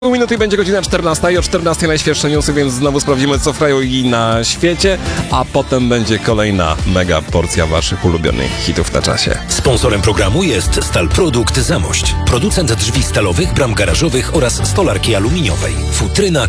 Minuty będzie godzina 14 i o 14 najświeższe newsy, więc znowu sprawdzimy, co frajuje na świecie, a potem będzie kolejna mega porcja waszych ulubionych hitów na czasie. Sponsorem programu jest Stalprodukt Zamość, producent drzwi stalowych, bram garażowych oraz stolarki aluminiowej. Futryna